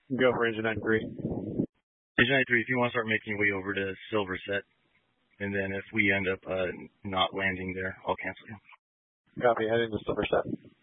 Go for engine 93. Engine 93, if you want to start making your way over to Silver Set, and then if we end up not landing there, I'll cancel you. Copy, heading to Silver Set.